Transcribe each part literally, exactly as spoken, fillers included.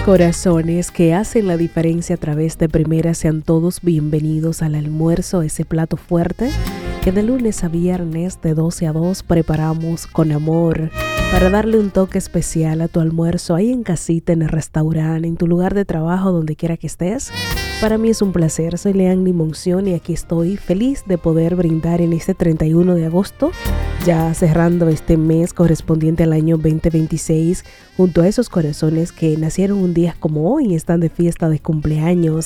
Corazones que hacen la diferencia a través de Primera, sean todos bienvenidos al almuerzo, ese plato fuerte que de lunes a viernes de doce a dos preparamos con amor para darle un toque especial a tu almuerzo ahí en casita, en el restaurante, en tu lugar de trabajo, donde quiera que estés. Para mí es un placer, soy Leanny Monción y aquí estoy feliz de poder brindar en este treinta y uno de agosto, ya cerrando este mes correspondiente al año veinte veintiséis, junto a esos corazones que nacieron un día como hoy y están de fiesta de cumpleaños.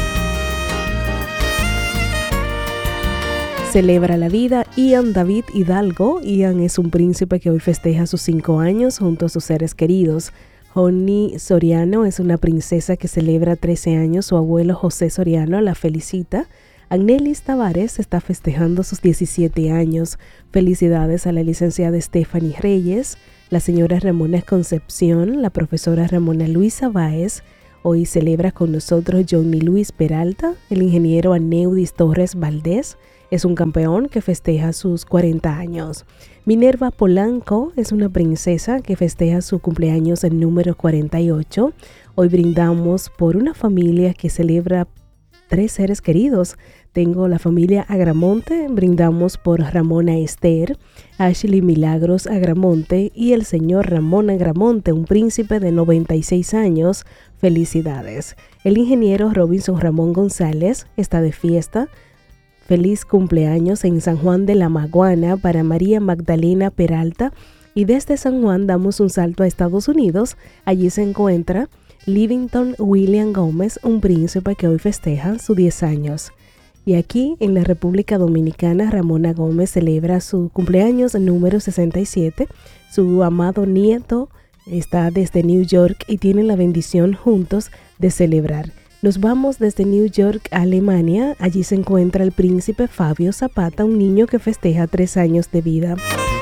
Celebra la vida Ian David Hidalgo. Ian es un príncipe que hoy festeja sus cinco años junto a sus seres queridos. Joni Soriano es una princesa que celebra trece años. Su abuelo José Soriano la felicita. Agnelis Tavares está festejando sus diecisiete años. Felicidades a la licenciada Stephanie Reyes, la señora Ramona Concepción, la profesora Ramona Luisa Báez. Hoy celebra con nosotros Johnny Luis Peralta, el ingeniero Aneudis Torres Valdés. Es un campeón que festeja sus cuarenta años. Minerva Polanco es una princesa que festeja su cumpleaños en número cuarenta y ocho. Hoy brindamos por una familia que celebra tres seres queridos. Tengo la familia Agramonte, brindamos por Ramona Esther, Ashley Milagros Agramonte y el señor Ramón Agramonte, un príncipe de noventa y seis años. Felicidades. El ingeniero Robinson Ramón González está de fiesta. Feliz cumpleaños en San Juan de la Maguana para María Magdalena Peralta. Y desde San Juan damos un salto a Estados Unidos. Allí se encuentra Livington William Gómez, un príncipe que hoy festeja sus diez años. Y aquí en la República Dominicana, Ramona Gómez celebra su cumpleaños número sesenta y siete. Su amado nieto está desde New York y tienen la bendición juntos de celebrar. Nos vamos desde New York a Alemania. Allí se encuentra el príncipe Fabio Zapata, un niño que festeja tres años de vida.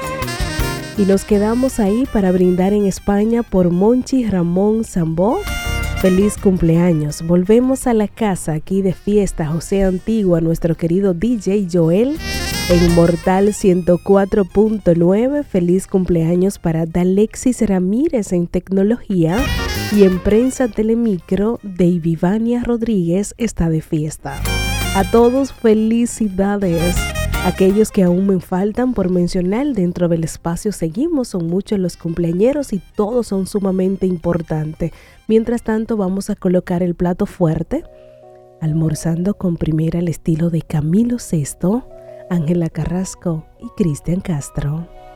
Y nos quedamos ahí para brindar en España por Monchi Ramón Zambó. Feliz cumpleaños. Volvemos a la casa aquí de fiesta José Antigua, nuestro querido D J Joel en Mortal ciento cuatro punto nueve. Feliz cumpleaños para Dalexis Ramírez en tecnología. Y en Prensa Telemicro, Davy Vania Rodríguez está de fiesta. A todos felicidades. Aquellos que aún me faltan por mencionar dentro del espacio seguimos, son muchos los cumpleañeros y todos son sumamente importantes. Mientras tanto vamos a colocar el plato fuerte, almorzando con Primera al estilo de Camilo Sesto, Ángela Carrasco y Cristian Castro.